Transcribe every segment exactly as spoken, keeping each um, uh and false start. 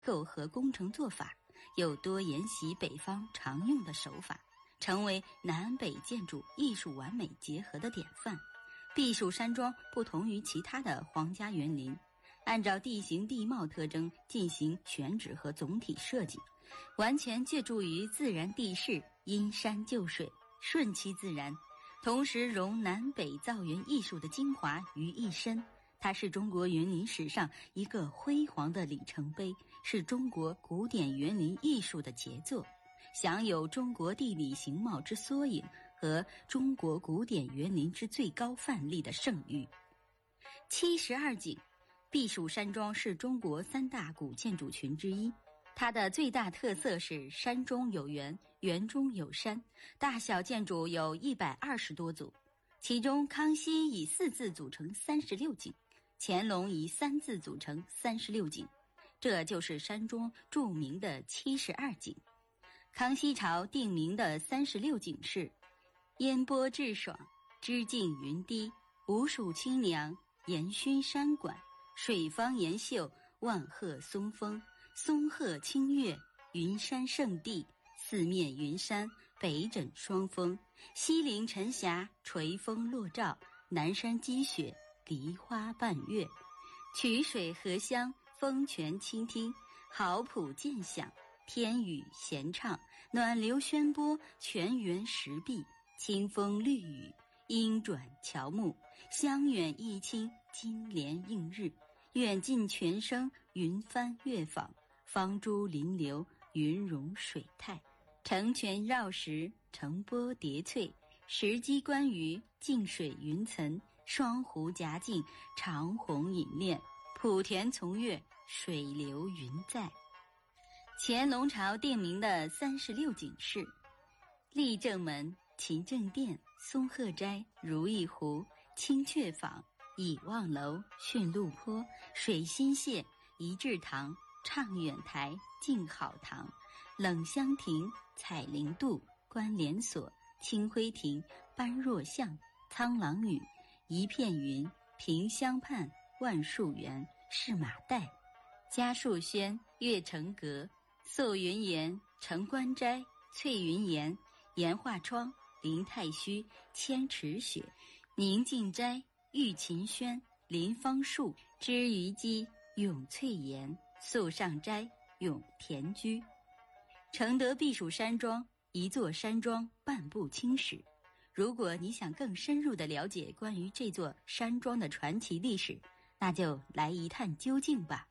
构和工程做法，又多沿袭北方常用的手法，成为南北建筑艺术完美结合的典范。避暑山庄不同于其他的皇家园林，按照地形地貌特征进行选址和总体设计，完全借助于自然地势，因山就水，顺其自然，同时融南北造园艺术的精华于一身。它是中国园林史上一个辉煌的里程碑，是中国古典园林艺术的杰作，享有中国地理形貌之缩影和中国古典园林之最高范例的盛誉。七十二景，避暑山庄是中国三大古建筑群之一，它的最大特色是山中有园，园中有山，大小建筑有一百二十多组，其中康熙以四字组成三十六景，乾隆以三字组成三十六景，这就是山庄著名的七十二景。康熙朝定名的三十六景是：烟波致爽，知境云低，吴蜀清凉，延熏山馆，水芳岩秀，万壑松风，松鹤清越，云山圣地，四面云山，北枕双峰，西临晨霞，垂风落照，南山积雪，梨花伴月，曲水荷香，风泉清听，好圃渐响，天宇弦唱，暖流轩波，泉源石壁，清风绿雨，莺转乔木，香远益清，金莲映日，远近泉声，云帆月舫，方珠临流，云涌水态，城泉绕石，澄波叠翠，石矶观鱼，静水云层，双湖夹径，长虹隐练，莆田从月，水流云在。乾隆朝定名的三十六景是：立正门、勤政殿、松鹤斋、如意湖、青雀坊、倚望楼、驯鹿坡、水心榭、仪志堂、畅远台、静好堂、冷香亭、彩灵渡、关联所、清辉亭、般若巷、苍狼屿、一片云、萍香畔、万树园、市马岱、嘉树轩、月城阁、素云岩、城关斋、翠云岩、岩画窗、林太虚、千尺雪、宁静斋、玉琴轩、林芳树、知鱼矶、永翠岩、素上斋、永田居。承德避暑山庄，一座山庄，半部清史。如果你想更深入地了解关于这座山庄的传奇历史，那就来一探究竟吧。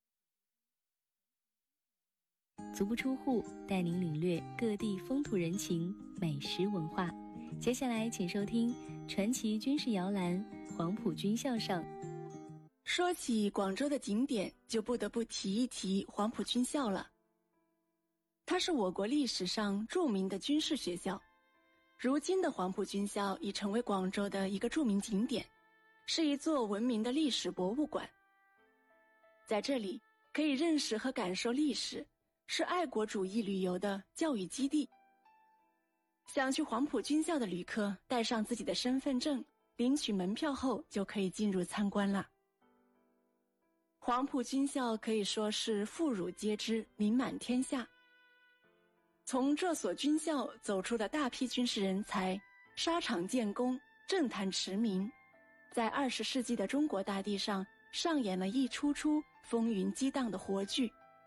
足不出户，带您领略各地风土人情、美食文化。接下来请收听传奇军事摇篮黄埔军校上。 说起广州的景点，就不得不提一提黄埔军校了。它是我国历史上著名的军事学校，如今的黄埔军校已成为广州的一个著名景点，是一座闻名的历史博物馆。在这里可以认识和感受历史，是爱国主义旅游的教育基地。想去黄埔军校的旅客带上自己的身份证，领取门票后就可以进入参观了。黄埔军校可以说是妇孺皆知，名满天下。从这所军校走出的大批军事人才，沙场建功，政坛驰名，在二十世纪的中国大地上上演了一出出风云激荡的活剧。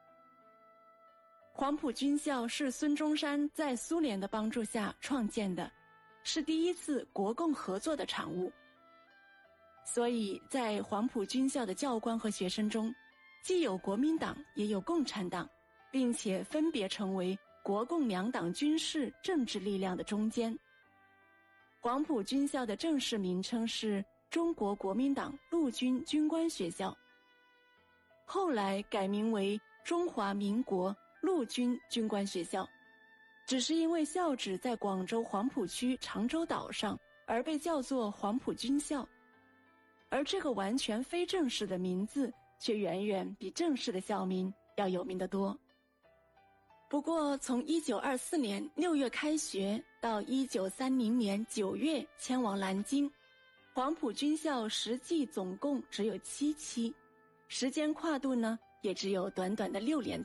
黄埔军校是孙中山在苏联的帮助下创建的，是第一次国共合作的产物。所以在黄埔军校的教官和学生中，既有国民党也有共产党，并且分别成为国共两党军事政治力量的中坚。黄埔军校的正式名称是中国国民党陆军军官学校，后来改名为中华民国陆军军官学校，只是因为校址在广州黄埔区长洲岛上而被叫做黄埔军校，而这个完全非正式的名字却远远比正式的校名要有名得多。不过从一九二四年六月开学到一九三零年九月迁往南京，黄埔军校实际总共只有七期，时间跨度呢也只有短短的六年